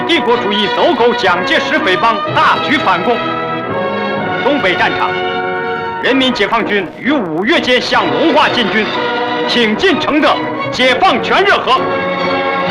帝国主义走狗蒋介石匪帮大举反攻。东北战场，人民解放军于5月间向文化进军，挺进承德，解放全热河。